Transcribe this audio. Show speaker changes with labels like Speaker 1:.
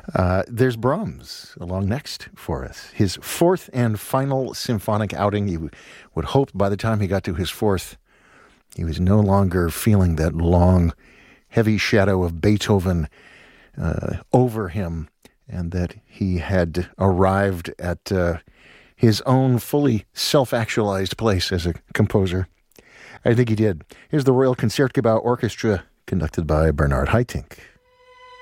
Speaker 1: There's Brahms along next for us. His fourth and final symphonic outing. He would hope by the time he got to his fourth, he was no longer feeling that long, heavy shadow of Beethoven over him, and that he had arrived at his own fully self-actualized place as a composer. I think he did. Here's the Royal Concertgebouw Orchestra, conducted by Bernard Haitink.